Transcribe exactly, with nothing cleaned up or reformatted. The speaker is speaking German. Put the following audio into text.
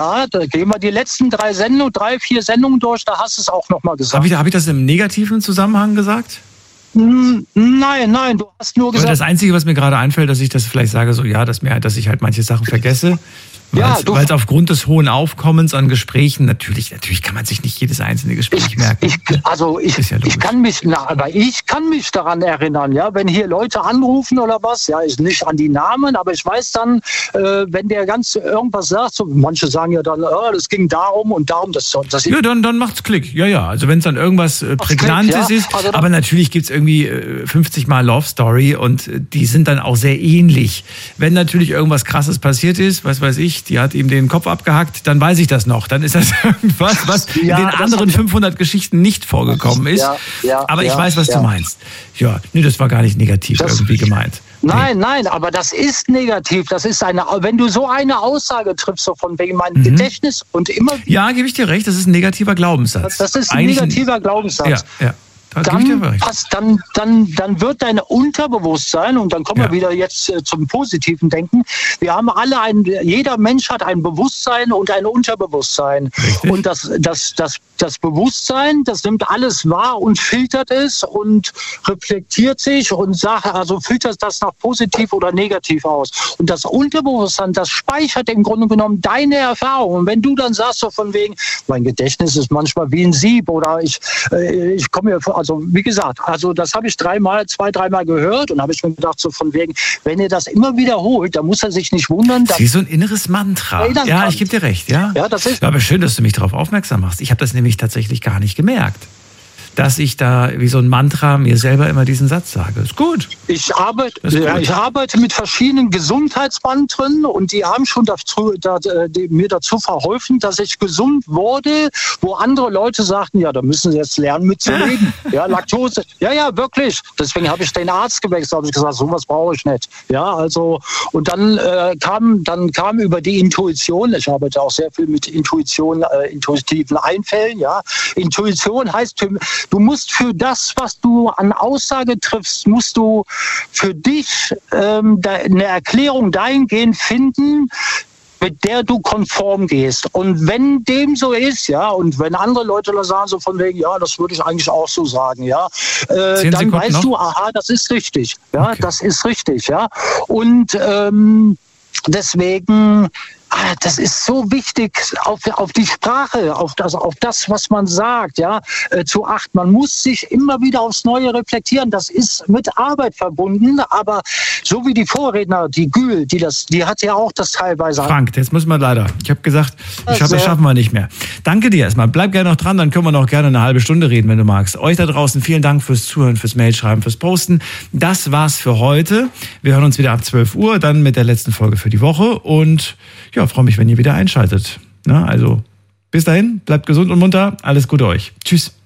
Ja, da gehen wir die letzten drei Sendungen, drei, vier Sendungen durch, da hast du es auch nochmal gesagt. Habe ich, hab ich das im negativen Zusammenhang gesagt? Nein, nein, du hast nur gesagt... Aber das Einzige, was mir gerade einfällt, dass ich das vielleicht sage, so ja, dass, mir, dass ich halt manche Sachen vergesse. Ja, weil es aufgrund des hohen Aufkommens an Gesprächen, natürlich, natürlich kann man sich nicht jedes einzelne Gespräch ich, merken. Ich, also ich, ja ich kann mich, na, aber ich kann mich daran erinnern, ja, wenn hier Leute anrufen oder was, ja, ich nicht an die Namen, aber ich weiß dann, äh, wenn der ganz irgendwas sagt, so, manche sagen ja dann, oh, das ging darum und darum, das, das ja, dann, dann macht's Klick, ja, ja, also wenn es dann irgendwas äh, Prägnantes Klick, ja. ist, also aber natürlich gibt's irgendwie äh, fünfzig Mal Love Story und äh, die sind dann auch sehr ähnlich. Wenn natürlich irgendwas Krasses passiert ist, was weiß ich, die hat ihm den Kopf abgehackt, dann weiß ich das noch. Dann ist das irgendwas, was ja, in den anderen fünfhundert Geschichten nicht vorgekommen ist. Ja, ja, aber ich ja, weiß, was ja. du meinst. Ja, nee, das war gar nicht negativ das, irgendwie gemeint. Nein, nee. nein, aber das ist negativ. Das ist eine, wenn du so eine Aussage triffst, so von wegen meinem mhm. Gedächtnis und immer... Ja, gebe ich dir recht, das ist ein negativer Glaubenssatz. Das ist ein Eigentlich negativer ein, Glaubenssatz. Ja, ja. Dann, passt, dann, dann, dann wird dein Unterbewusstsein, und dann kommen ja. wir wieder jetzt äh, zum positiven Denken, wir haben alle ein, jeder Mensch hat ein Bewusstsein und ein Unterbewusstsein. Richtig. Und das, das, das, das Bewusstsein, das nimmt alles wahr und filtert es und reflektiert sich und sagt, also filtert das nach positiv oder negativ aus. Und das Unterbewusstsein, das speichert im Grunde genommen deine Erfahrungen. Und wenn du dann sagst, so von wegen, mein Gedächtnis ist manchmal wie ein Sieb oder ich, äh, ich komme mir vor, also wie gesagt, also das habe ich dreimal, zwei, dreimal gehört und habe ich mir gedacht, so von wegen, wenn er das immer wiederholt, dann muss er sich nicht wundern. Das ist wie so ein inneres Mantra. Ja, kann. Ich gebe dir recht, ja. Ja, das ist. Ja, aber schön, dass du mich darauf aufmerksam machst. Ich habe das nämlich tatsächlich gar nicht gemerkt, dass ich da wie so ein Mantra mir selber immer diesen Satz sage. Ist gut. Ich arbeite, ja, ich arbeite mit verschiedenen Gesundheitsmantren und die haben schon dazu, da, die, mir dazu verholfen, dass ich gesund wurde, wo andere Leute sagten, ja, da müssen sie jetzt lernen mitzuleben. Ja, Laktose. Ja, ja, wirklich. Deswegen habe ich den Arzt gewechselt, habe ich gesagt, sowas brauche ich nicht. Ja, also und dann äh, kam, dann kam über die Intuition. Ich arbeite auch sehr viel mit Intuition, äh, intuitiven Einfällen. Ja, Intuition heißt für Du musst für das, was du an Aussage triffst, musst du für dich ähm, eine Erklärung dahingehend finden, mit der du konform gehst. Und wenn dem so ist, ja, und wenn andere Leute da sagen, so von wegen, ja, das würde ich eigentlich auch so sagen, ja, äh, dann Sekunden weißt noch? du, aha, das ist richtig. Ja, okay. Das ist richtig, ja. Und ähm, deswegen... Das ist so wichtig, auf, auf die Sprache, auf das, auf das, was man sagt, ja, äh, zu achten. Man muss sich immer wieder aufs Neue reflektieren. Das ist mit Arbeit verbunden, aber so wie die Vorredner, die Gül, die das, die hat ja auch das teilweise. Frank, jetzt müssen wir leider. Ich habe gesagt, ich glaub, das schaffen wir nicht mehr. Danke dir erstmal. Bleib gerne noch dran, dann können wir noch gerne eine halbe Stunde reden, wenn du magst. Euch da draußen vielen Dank fürs Zuhören, fürs Mailschreiben, fürs Posten. Das war's für heute. Wir hören uns wieder ab zwölf Uhr, dann mit der letzten Folge für die Woche und ja, freue mich, wenn ihr wieder einschaltet. Na, also bis dahin, bleibt gesund und munter. Alles Gute euch. Tschüss.